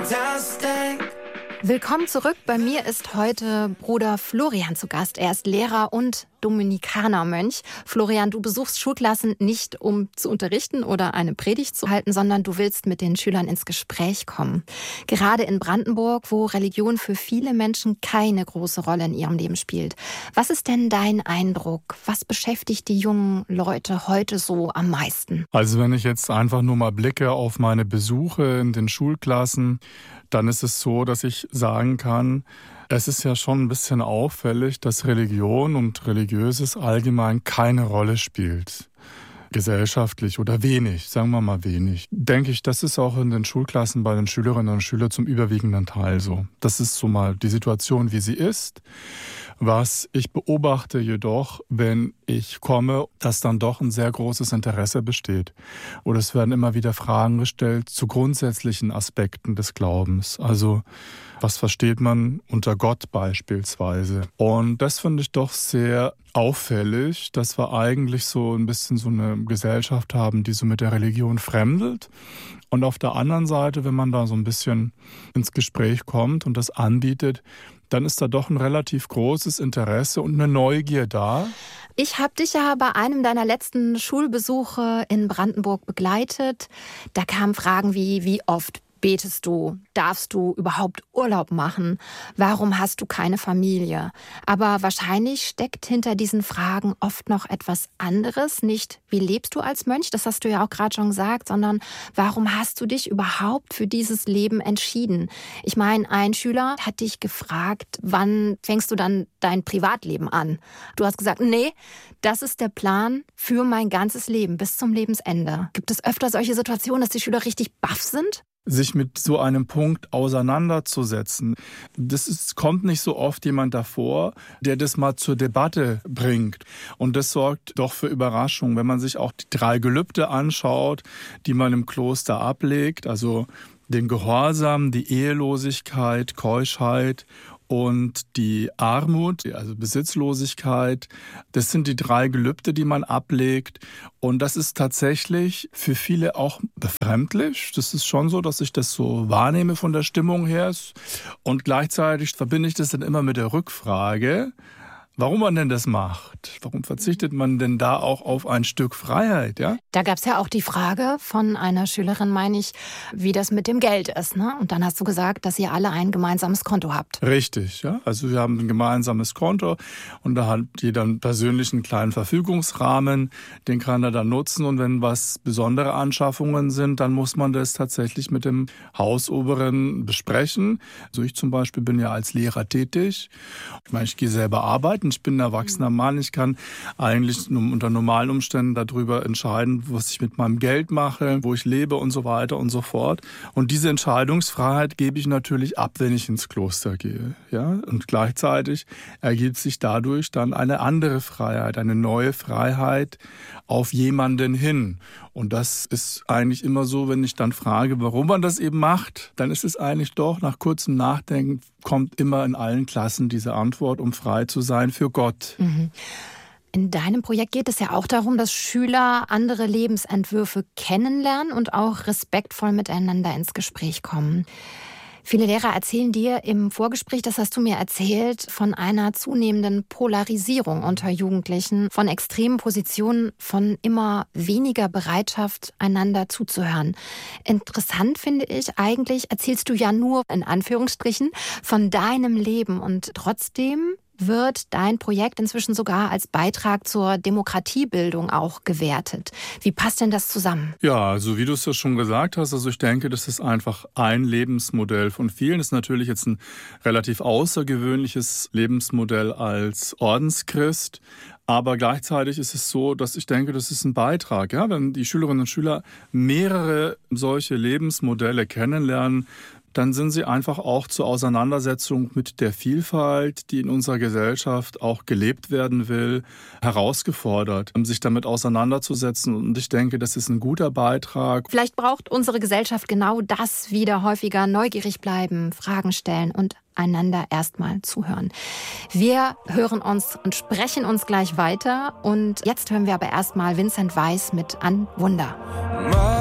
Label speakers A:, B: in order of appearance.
A: Willkommen zurück. Bei mir ist heute Bruder Florian zu Gast. Er ist Lehrer und Dominikanermönch. Florian, du besuchst Schulklassen nicht, um zu unterrichten oder eine Predigt zu halten, sondern du willst mit den Schülern ins Gespräch kommen. Gerade in Brandenburg, wo Religion für viele Menschen keine große Rolle in ihrem Leben spielt. Was ist denn dein Eindruck? Was beschäftigt die jungen Leute heute so am meisten?
B: Also wenn ich jetzt einfach nur mal blicke auf meine Besuche in den Schulklassen, dann ist es so, dass ich sagen kann, es ist ja schon ein bisschen auffällig, dass Religion und Religiöses allgemein keine Rolle spielt. Gesellschaftlich oder wenig, sagen wir mal wenig. Denke ich, das ist auch in den Schulklassen bei den Schülerinnen und Schülern zum überwiegenden Teil so. Das ist so mal die Situation, wie sie ist. Was ich beobachte jedoch, wenn ich komme, dass dann doch ein sehr großes Interesse besteht. Oder es werden immer wieder Fragen gestellt zu grundsätzlichen Aspekten des Glaubens. Also, was versteht man unter Gott beispielsweise? Und das finde ich doch sehr auffällig, dass wir eigentlich so ein bisschen so eine Gesellschaft haben, die so mit der Religion fremdelt. Und auf der anderen Seite, wenn man da so ein bisschen ins Gespräch kommt und das anbietet, dann ist da doch ein relativ großes Interesse und eine Neugier da.
A: Ich habe dich ja bei einem deiner letzten Schulbesuche in Brandenburg begleitet. Da kamen Fragen wie oft betest du? Darfst du überhaupt Urlaub machen? Warum hast du keine Familie? Aber wahrscheinlich steckt hinter diesen Fragen oft noch etwas anderes. Nicht, wie lebst du als Mönch? Das hast du ja auch gerade schon gesagt, sondern warum hast du dich überhaupt für dieses Leben entschieden? Ich meine, ein Schüler hat dich gefragt, wann fängst du dann dein Privatleben an? Du hast gesagt, nee, das ist der Plan für mein ganzes Leben bis zum Lebensende. Gibt es öfter solche Situationen, dass die Schüler richtig baff sind?
B: Sich mit so einem Punkt auseinanderzusetzen. Kommt nicht so oft jemand davor, der das mal zur Debatte bringt. Und das sorgt doch für Überraschung. Wenn man sich auch die 3 Gelübde anschaut, die man im Kloster ablegt, also den Gehorsam, die Ehelosigkeit, Keuschheit und die Armut, also Besitzlosigkeit, das sind die 3 Gelübde, die man ablegt. Und das ist tatsächlich für viele auch befremdlich. Das ist schon so, dass ich das so wahrnehme von der Stimmung her. Und gleichzeitig verbinde ich das dann immer mit der Rückfrage, warum man denn das macht. Warum verzichtet man denn da auch auf ein Stück Freiheit? Ja?
A: Da gab es ja auch die Frage von einer Schülerin, meine ich, wie das mit dem Geld ist. Ne? Und dann hast du gesagt, dass ihr alle ein gemeinsames Konto habt.
B: Richtig, ja. Also wir haben ein gemeinsames Konto und da hat jeder einen persönlichen kleinen Verfügungsrahmen, den kann er dann nutzen. Und wenn was besondere Anschaffungen sind, dann muss man das tatsächlich mit dem Hausoberen besprechen. Also ich zum Beispiel bin ja als Lehrer tätig. Ich meine, ich gehe selber arbeiten. Ich bin ein erwachsener Mann. Ich kann eigentlich unter normalen Umständen darüber entscheiden, was ich mit meinem Geld mache, wo ich lebe und so weiter und so fort. Und diese Entscheidungsfreiheit gebe ich natürlich ab, wenn ich ins Kloster gehe. Ja? Und gleichzeitig ergibt sich dadurch dann eine andere Freiheit, eine neue Freiheit auf jemanden hin. Und das ist eigentlich immer so, wenn ich dann frage, warum man das eben macht, dann ist es eigentlich doch, nach kurzem Nachdenken, kommt immer in allen Klassen diese Antwort, um frei zu sein für Gott.
A: Mhm. In deinem Projekt geht es ja auch darum, dass Schüler andere Lebensentwürfe kennenlernen und auch respektvoll miteinander ins Gespräch kommen. Viele Lehrer erzählen dir im Vorgespräch, das hast du mir erzählt, von einer zunehmenden Polarisierung unter Jugendlichen, von extremen Positionen, von immer weniger Bereitschaft, einander zuzuhören. Interessant finde ich, eigentlich erzählst du ja nur, in Anführungsstrichen, von deinem Leben und trotzdem wird dein Projekt inzwischen sogar als Beitrag zur Demokratiebildung auch gewertet. Wie passt denn das zusammen?
B: Ja, also wie du es ja schon gesagt hast, also ich denke, das ist einfach ein Lebensmodell von vielen. Das ist natürlich jetzt ein relativ außergewöhnliches Lebensmodell als Ordenschrist. Aber gleichzeitig ist es so, dass ich denke, das ist ein Beitrag. Ja? Wenn die Schülerinnen und Schüler mehrere solche Lebensmodelle kennenlernen, dann sind sie einfach auch zur Auseinandersetzung mit der Vielfalt, die in unserer Gesellschaft auch gelebt werden will, herausgefordert, um sich damit auseinanderzusetzen. Und ich denke, das ist ein guter Beitrag.
A: Vielleicht braucht unsere Gesellschaft genau das, wieder häufiger neugierig bleiben, Fragen stellen und einander erstmal zuhören. Wir hören uns und sprechen uns gleich weiter. Und jetzt hören wir aber erstmal Vincent Weiss mit An Wunder.